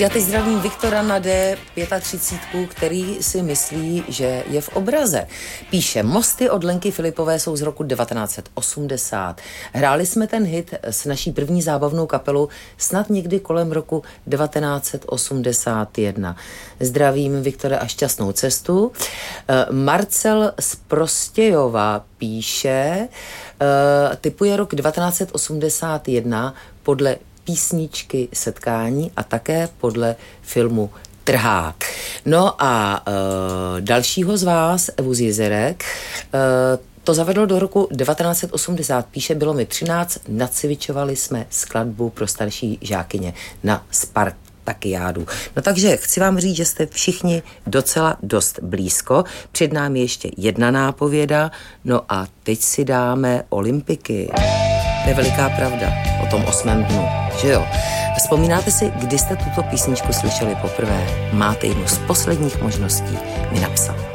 Já teď zdravím Viktora na D35, který si myslí, že je v obraze. Píše, Mosty od Lenky Filipové jsou z roku 1980. Hráli jsme ten hit s naší první zábavnou kapelou snad někdy kolem roku 1981. Zdravím, Viktore, a šťastnou cestu. Marcel z Prostějova píše, typuje rok 1981 podle písničky Setkání a také podle filmu Trhák. No a dalšího z vás, Evu z Jezerek, to zavedlo do roku 1980. Píše, bylo mi 13, nacvičovali jsme skladbu pro starší žákyně na Spartakiádu. No takže chci vám říct, že jste všichni docela dost blízko. Před námi ještě jedna nápověda, no a teď si dáme Olympiky. To je veliká pravda o tom 8. dnu, že jo? Vzpomínáte si, kdy jste tuto písničku slyšeli poprvé? Máte jednu z posledních možností mi napsat.